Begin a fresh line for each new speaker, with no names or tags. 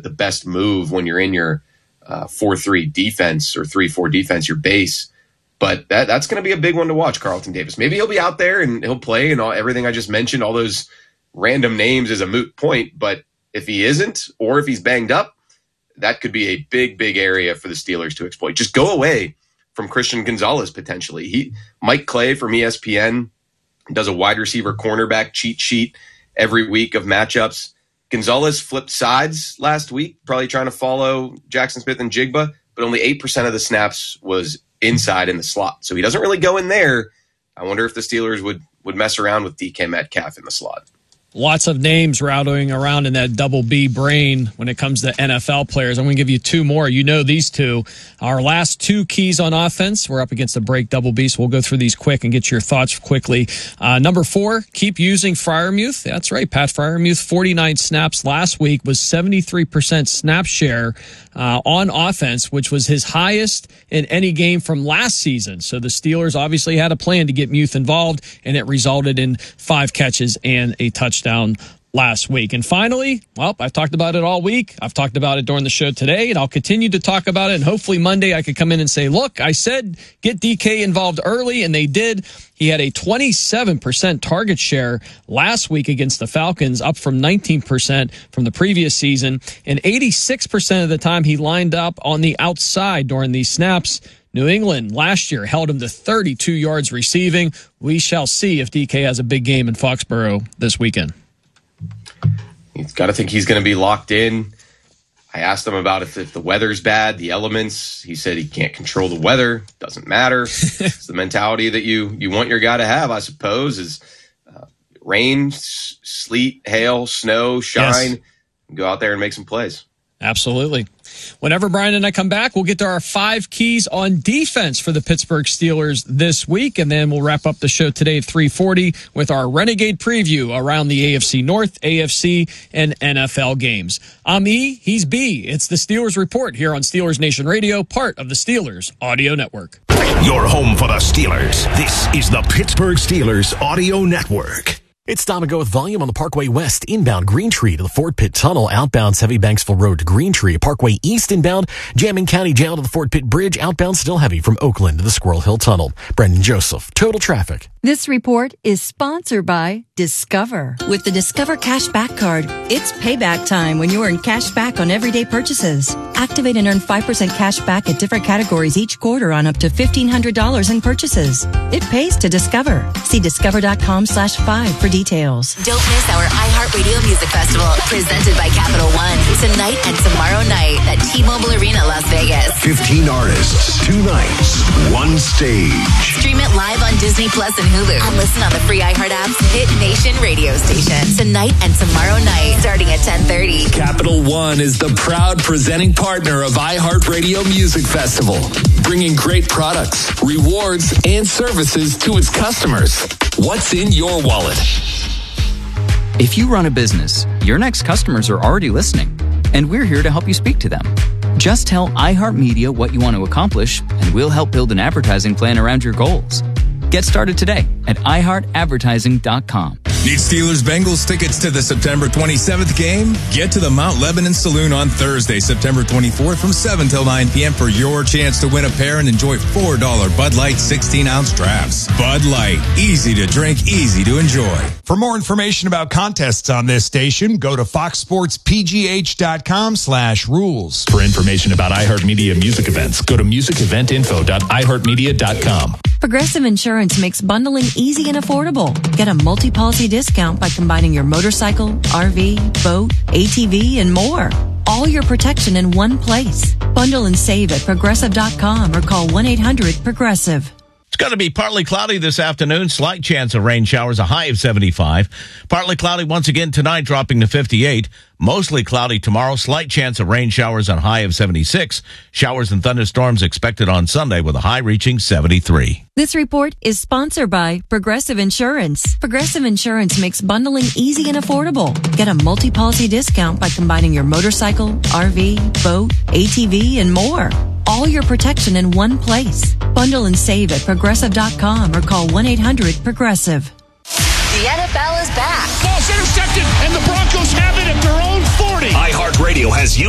the best move when you're in your 4-3 defense or 3-4 defense, your base. But that's going to be a big one to watch, Carlton Davis. Maybe he'll be out there and he'll play, and everything I just mentioned, all those random names is a moot point. But if he isn't, or if he's banged up, that could be a big, big area for the Steelers to exploit. Just go away from Christian Gonzalez potentially. Mike Clay from ESPN does a wide receiver cornerback cheat sheet every week of matchups. Gonzalez flipped sides last week, probably trying to follow Jackson Smith and Jigba, but only 8% of the snaps was inside in the slot. So he doesn't really go in there. I wonder if the Steelers would mess around with DK Metcalf in the slot.
Lots of names routing around in that double B brain when it comes to NFL players. I'm going to give you two more. You know these two. Our last two keys on offense. We're up against the break double B, so we'll go through these quick and get your thoughts quickly. Number 4, keep using Freiermuth. That's right, Pat Freiermuth, 49 snaps last week, was 73% snap share on offense, which was his highest in any game from last season. So the Steelers obviously had a plan to get Muth involved, and it resulted in 5 catches and a touchdown last week. And finally, well, I've talked about it all week. I've talked about it during the show today, and I'll continue to talk about it. And hopefully Monday I could come in and say, look, I said get DK involved early, and they did. He had a 27% target share last week against the Falcons, up from 19% from the previous season. And 86% of the time he lined up on the outside during these snaps. New England last year held him to 32 yards receiving. We shall see if DK has a big game in Foxborough this weekend.
He's got to think he's going to be locked in. I asked him about if the weather's bad, the elements. He said he can't control the weather. Doesn't matter. It's the mentality that you want your guy to have, I suppose, is rain, sleet, hail, snow, shine. Yes. Go out there and make some plays.
Absolutely. Whenever Brian and I come back, we'll get to our 5 keys on defense for the Pittsburgh Steelers this week, and then we'll wrap up the show today at 3:40 with our Renegade preview around the AFC North, AFC, and NFL games. I'm E, he's B. It's the Steelers Report here on Steelers Nation Radio, part of the Steelers Audio Network.
Your home for the Steelers. This is the Pittsburgh Steelers Audio Network.
It's time to go with volume on the Parkway West inbound Green Tree to the Fort Pitt Tunnel, outbound Heavy Banksville Road to Green Tree, Parkway East inbound, Jamming County Jail to the Fort Pitt Bridge, outbound still heavy from Oakland to the Squirrel Hill Tunnel. Brendan Joseph, Total Traffic.
This report is sponsored by Discover. With the Discover Cashback Card, it's payback time when you earn cash back on everyday purchases. Activate and earn 5% cash back at different categories each quarter on up to $1,500 in purchases. It pays to Discover. See discover.com/5 for details.
Don't miss our iHeartRadio Music Festival, presented by Capital One, tonight and tomorrow night at T-Mobile Arena, Las Vegas.
15 artists, 2 nights, 1 stage.
Stream it live on Disney Plus and Hulu, and listen on the free iHeart app's Hit Nation radio station. Tonight and tomorrow night, starting at 10:30.
Capital One is the proud presenting partner of iHeartRadio Music Festival, bringing great products, rewards, and services to its customers. What's in your wallet?
If you run a business, your next customers are already listening, and we're here to help you speak to them. Just tell iHeartMedia what you want to accomplish, and we'll help build an advertising plan around your goals. Get started today at iHeartAdvertising.com.
Need Steelers-Bengals tickets to the September 27th game? Get to the Mount Lebanon Saloon on Thursday, September 24th from 7 till 9 p.m. for your chance to win a pair and enjoy $4 Bud Light 16-ounce drafts. Bud Light. Easy to drink, easy to enjoy.
For more information about contests on this station, go to foxsportspgh.com/rules.
For information about iHeartMedia music events, go to musiceventinfo.iheartmedia.com.
Progressive Insurance makes bundling easy and affordable. Get a multi-policy discount by combining your motorcycle, RV, boat, ATV, and more. All your protection in one place. Bundle and save at Progressive.com or call 1-800-PROGRESSIVE.
It's going to be partly cloudy this afternoon. Slight chance of rain showers, a high of 75. Partly cloudy once again tonight, dropping to 58. Mostly cloudy tomorrow. Slight chance of rain showers, on high of 76. Showers and thunderstorms expected on Sunday with a high reaching 73.
This report is sponsored by Progressive Insurance. Progressive Insurance makes bundling easy and affordable. Get a multi-policy discount by combining your motorcycle, RV, boat, ATV, and more. All your protection in one place. Bundle and save at Progressive.com or call 1-800-PROGRESSIVE.
The NFL is back.
Ball's intercepted, and the Broncos have it at their own 40. iHeartRadio has you